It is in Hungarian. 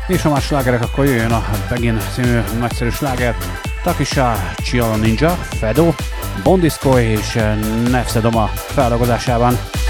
És ha már slágerek, akkor jöjjön a Begin című nagyszerű sláger. Takisha Chiala Ninja, Fedo, Bondisco és Nefse Doma feldolgozásában.